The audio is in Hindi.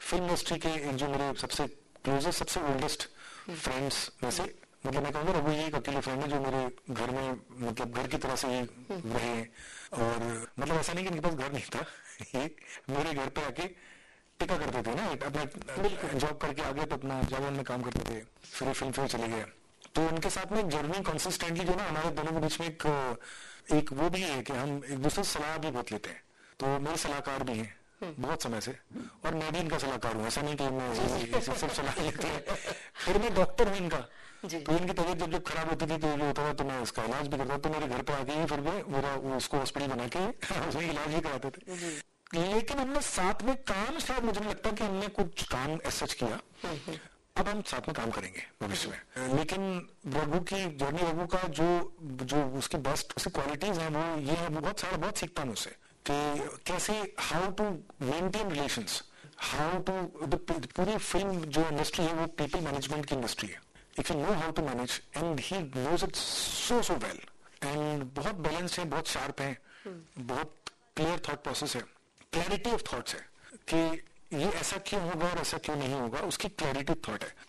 फिल्म इंडस्ट्री के एक जो मेरे सबसे क्लोजेस्ट, सबसे ओल्डेस्ट फ्रेंड्स में से, मतलब मैं कहूँगा रघु ही एक अकेले फ्रेंड है जो मेरे घर में, मतलब घर की तरह से ही रहे हैं। और मतलब ऐसा नहीं कि इनके पास घर नहीं था, ये मेरे घर पे आके टिका करते थे ना, अपना जॉब करके आ गए तो अपना जॉब में काम करते थे, फिर फिल्म फेयर चले गए। तो उनके साथ में जर्नी कंसिस्टेंटली जो ना हमारे दोनों के बीच में एक वो भी है कि हम एक दूसरे से सलाह भी बहुत लेते हैं। तो मेरे सलाहकार भी हैं बहुत समय से, और मैं भी इनका सलाहकार हूँ, ऐसा नहीं कि मैं सिर्फ सलाह लेते हैं। फिर मैं डॉक्टर हूँ इनका, तो इनकी तबीयत जब खराब होती थी तो जो होता था तो मैं उसका इलाज भी करता था। तो मेरे घर पे आके ही फिर मेरा उसको हॉस्पिटल बना के उसमें इलाज भी कराते थे। लेकिन हमने साथ में काम, शायद मुझे नहीं लगता कि हमने कुछ काम ऐसा किया। अब हम साथ में काम करेंगे भविष्य में, लेकिन रघु की जर्नी, रघु का जो जो उसकी बेस्ट उसकी क्वालिटीज हैं वो ये है, बहुत सारा बहुत सीखता हूँ उससे कि कैसे how to maintain relations, how to पूरी फिल्म जो इंडस्ट्री है वो पीपल मैनेजमेंट की इंडस्ट्री है। If you know how to manage, and he knows it so well, and बहुत बैलेंस्ड है, बहुत शार्प है, बहुत क्लियर थॉट प्रोसेस है, क्लैरिटी ऑफ थॉट्स है कि ये ऐसा क्यों होगा और ऐसा क्यों नहीं होगा, उसकी क्लैरिटी थॉट है।